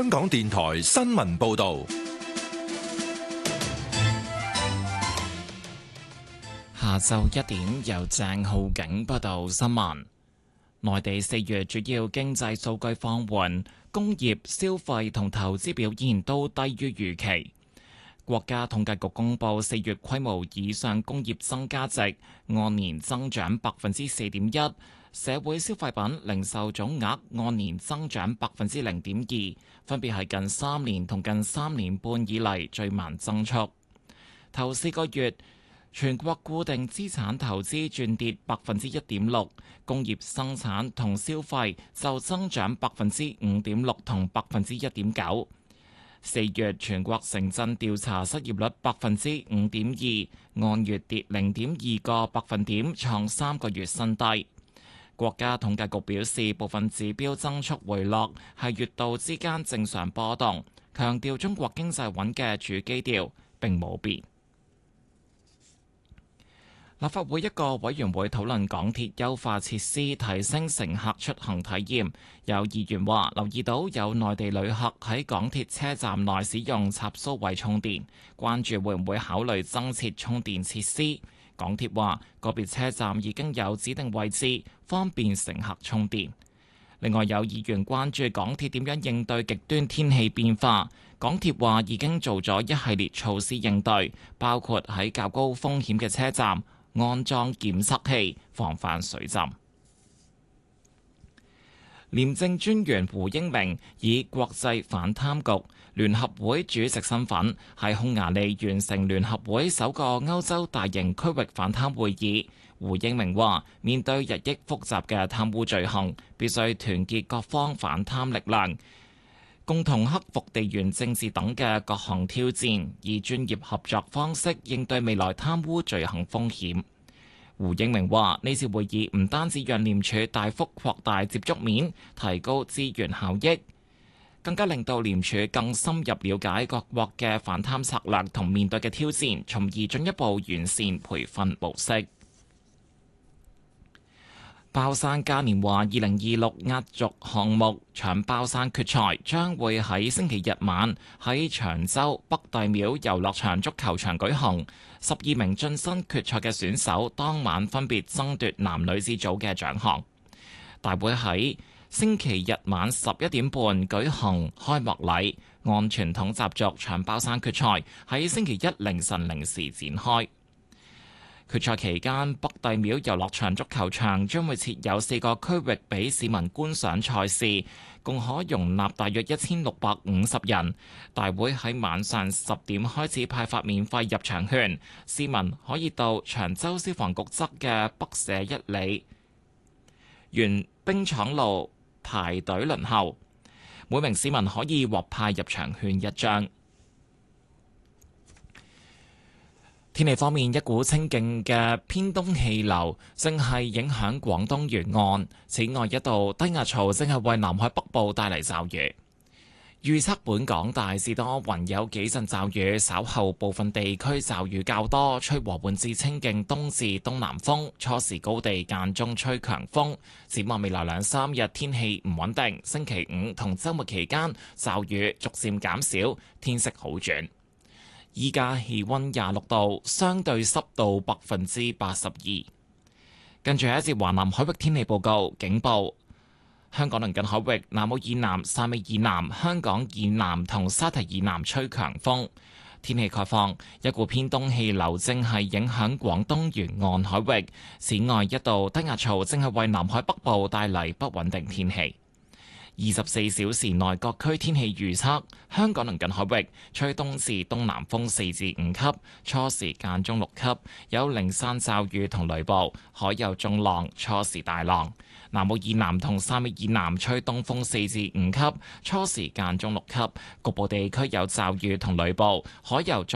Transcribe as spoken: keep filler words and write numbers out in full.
香港電台新聞報道。 下晝一點，由鄭浩景報道新聞。內地四月主要經濟數據放緩，工業、消費同投資表現都低於預期。國家統計局公布四月規模以上工業增加值按年增長百分之四點一，社會消費品零售總額按年增長百分之零點二，分別係近三年同近三年半以嚟最慢增速。頭四個月，全國固定資產投資轉跌百分之一點六，工業生產同消費就增長百分之五點六同百分之一點九。四月全國城鎮調查失業率百分之五點二，按月跌零點二個百分點，創三個月新低。國家統計局表示，部分指標增速回落係月度之間正常波動，強調中國經濟穩嘅主基調並冇變。立法會一個委員會討論港鐵優化設施，提升乘客出行體驗。有議員話留意到有內地旅客喺港鐵車站內使用插蘇位充電，關注會唔會考慮增設充電設施。港鐵話個別車站已經有指定位置，方便乘客充電。另外有議員關注港鐵點樣應對極端天氣變化。港鐵話已經做咗一系列措施應對，包括喺較高風險嘅車站安裝檢測器，防範水浸。廉政專員胡英明以國際反貪局聯合會主席身份喺匈牙利完成聯合會首個歐洲大型區域反貪會議。胡英明話：面對日益複雜嘅貪污罪行，必須團結各方反貪力量，共同克服地緣政治等嘅各項挑戰，以專業合作方式應對未來貪污罪行風險。胡英明話：呢次會議唔單止讓廉署大幅擴大接觸面，提高資源效益，更加令到廉署更深入了解各國嘅反貪策略同面對嘅挑戰，從而進一步完善培訓模式。包山嘉年華二零二六壓軸項目搶包山決賽將會喺星期日晚喺長洲北帝廟遊樂場足球場舉行，十二名晉身決賽嘅選手當晚分別爭奪男女子組嘅獎項。大會喺星期日晚十一點半舉行開幕禮，按傳統習俗搶包山決賽喺星期一凌晨零時展開。決賽期間，北帝廟遊樂場足球場將會設有四個區域俾市民觀賞賽事，共可容納大約一千六百五十人。大會喺晚上十點開始派發免費入場券，市民可以到長洲消防局側嘅北社一里原冰廠路排隊輪候，每名市民可以獲派入場券一張。天氣方面，一股清勁嘅偏東氣流正係影響廣東沿岸，此外一道低壓槽正係為南海北部帶嚟驟雨。預測本港大致多雲，有幾陣驟雨，稍後部分地區驟雨較多，吹和緩至清勁東至東南風，初時高地間中吹強風。展望未來兩三日天氣唔穩定，星期五同週末期間驟雨逐漸減少，天色好轉。依家氣溫廿六度，相對濕度百分之八十二。跟住係一節華南海域天氣報告，警報：香港鄰近海域南澳以南、汕尾以南、香港以南同沙堤以南吹強風。天氣概況：一股偏東氣流正係影響廣東沿岸海域，此外一道低壓槽正係為南海北部帶嚟不穩定天氣。二十四小時內各區天氣預測：香港鄰近海域吹東至東南風四至五級，初時間中六級，有零散驟雨同雷暴，海有中浪，初時大浪。南澳以南同汕尾以南吹東風四至五級，初時間中六級，局部地區有驟雨同雷暴，海有中